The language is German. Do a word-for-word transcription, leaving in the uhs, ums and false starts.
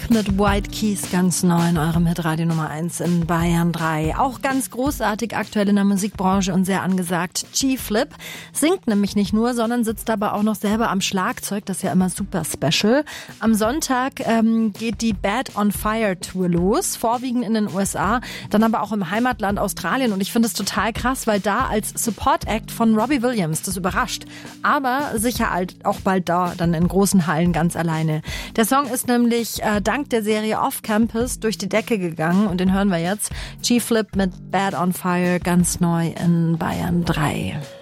mit White Keys ganz neu in eurem Hitradio Nummer eins in Bayern drei. Auch ganz großartig aktuell in der Musikbranche und sehr angesagt. G-Flip singt nämlich nicht nur, sondern sitzt aber auch noch selber am Schlagzeug. Das ist ja immer super special. Am Sonntag ähm, geht die Bad on Fire Tour los, vorwiegend in den U S A, dann aber auch im Heimatland Australien. Und ich finde es total krass, weil da als Support Act von Robbie Williams, das überrascht, aber sicher auch bald da, dann in großen Hallen ganz alleine. Der Song ist nämlich äh, dank der Serie Off Campus durch die Decke gegangen und den hören wir jetzt. G-Flip mit Bad on Fire ganz neu in Bayern drei.